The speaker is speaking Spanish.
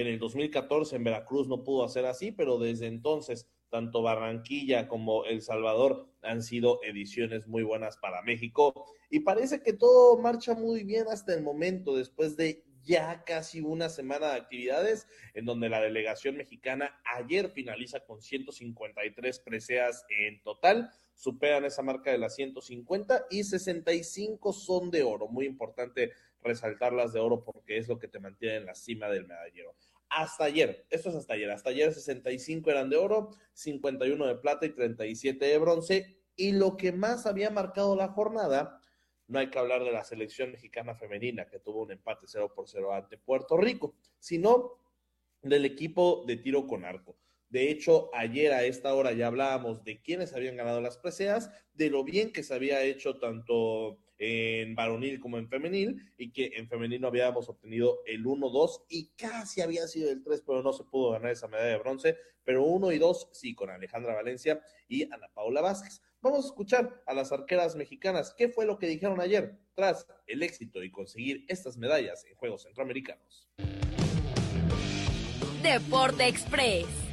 En el 2014 en Veracruz no pudo hacer así, pero desde entonces tanto Barranquilla como El Salvador han sido ediciones muy buenas para México y parece que todo marcha muy bien hasta el momento, después de ya casi una semana de actividades, en donde la delegación mexicana ayer finaliza con 153 preseas en total, superan esa marca de las 150 y 65 son de oro. Muy importante resaltarlas de oro porque es lo que te mantiene en la cima del medallero. Hasta ayer, esto es hasta ayer 65 eran de oro, 51 de plata y 37 de bronce, y lo que más había marcado la jornada, no hay que hablar de la selección mexicana femenina que tuvo un empate 0-0 ante Puerto Rico, sino del equipo de tiro con arco. De hecho, ayer a esta hora ya hablábamos de quiénes habían ganado las preseas, de lo bien que se había hecho tanto en varonil como en femenil, y que en femenino habíamos obtenido el 1-2 y casi había sido el 3, pero no se pudo ganar esa medalla de bronce, pero 1 y 2 sí, con Alejandra Valencia y Ana Paula Vázquez. Vamos a escuchar a las arqueras mexicanas, qué fue lo que dijeron ayer tras el éxito y conseguir estas medallas en Juegos Centroamericanos. Deporte Express.